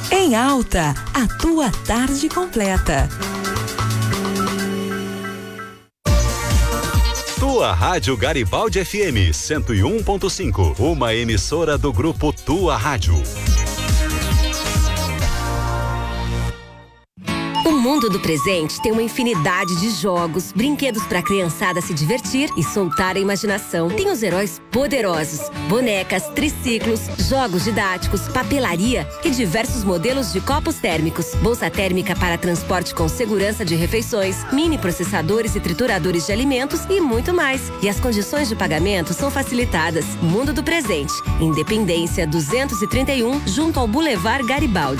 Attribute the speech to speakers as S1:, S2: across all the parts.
S1: Em Alta, a tua tarde completa.
S2: Tua Rádio Garibaldi FM 101.5, uma emissora do grupo Tua Rádio.
S3: O mundo do presente tem uma infinidade de jogos, brinquedos para a criançada se divertir e soltar a imaginação. Tem os heróis poderosos, bonecas, triciclos, jogos didáticos, papelaria e diversos modelos de copos térmicos, bolsa térmica para transporte com segurança de refeições, mini processadores e trituradores de alimentos e muito mais. E as condições de pagamento são facilitadas. Mundo do Presente, Independência 231, junto ao Boulevard Garibaldi.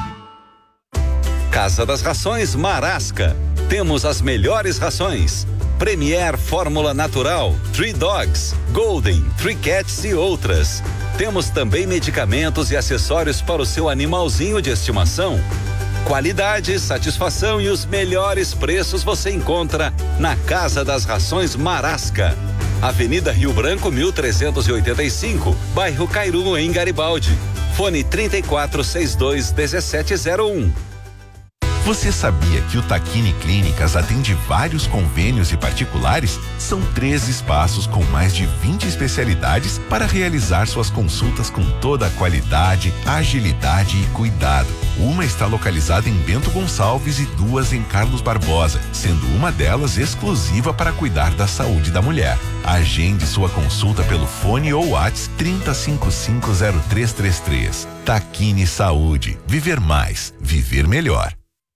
S2: Casa das Rações Marasca. Temos as melhores rações. Premier Fórmula Natural, Three Dogs, Golden, Three Cats e outras. Temos também medicamentos e acessórios para o seu animalzinho de estimação. Qualidade, satisfação e os melhores preços você encontra na Casa das Rações Marasca. Avenida Rio Branco 1385, bairro Cairu, em Garibaldi. Fone 3462-1701.
S4: Você sabia que o Taquini Clínicas atende vários convênios e particulares? São 3 espaços com mais de 20 especialidades para realizar suas consultas com toda a qualidade, agilidade e cuidado. Uma está localizada em Bento Gonçalves e 2 em Carlos Barbosa, sendo uma delas exclusiva para cuidar da saúde da mulher. Agende sua consulta pelo fone ou WhatsApp 30550333. Taquini Saúde. Viver mais. Viver melhor.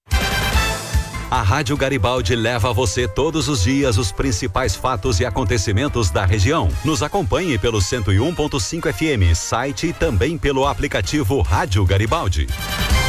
S2: A Rádio Garibaldi leva a você todos os dias os principais fatos e acontecimentos da região. Nos acompanhe pelo 101.5 FM, site e também pelo aplicativo Rádio Garibaldi.